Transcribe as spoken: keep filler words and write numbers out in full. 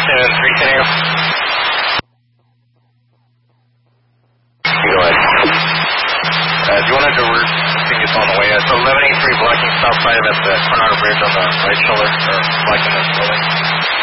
Houston, three ten a.m. Go ahead. Uh, do you want to divert? I think it's on the way. It's eleven eighty-three blocking south side of at the Coronado Bridge on the right shoulder, or blocking the building.